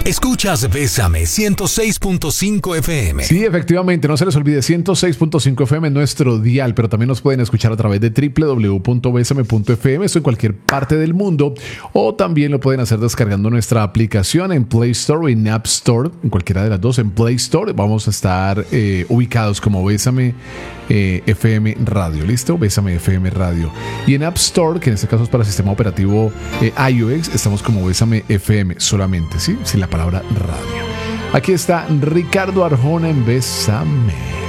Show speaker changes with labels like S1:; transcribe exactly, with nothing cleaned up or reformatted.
S1: Escuchas Bésame ciento seis punto cinco F M.
S2: Sí, efectivamente, no se les olvide, ciento seis punto cinco F M en nuestro dial, pero también nos pueden escuchar a través de doble u doble u doble u punto besame punto f m, esto en cualquier parte del mundo, o también lo pueden hacer descargando nuestra aplicación en Play Store o en App Store, en cualquiera de las dos. En Play Store vamos a estar eh, ubicados como Bésame eh, F M Radio, ¿listo? Bésame F M Radio. Y en App Store, que en este caso es para el sistema operativo eh, iOS, estamos como Bésame F M solamente, ¿sí? Sin la palabra radio. Aquí está Ricardo Arjona en Bésame.